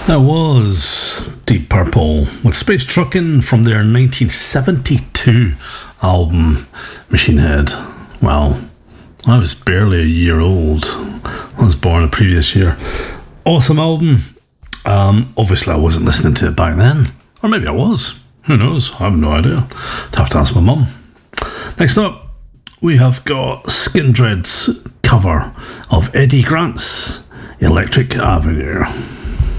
That was Deep Purple with Space Truckin' from their 1972 album Machine Head. Well, I was barely a year old. I was born the previous year. Awesome album. Obviously I wasn't listening to it back then. Or maybe I was. Who knows? I have no idea. I'd have to ask my mum. Next up, we have got Skindred's cover of Eddie Grant's Electric Avenue.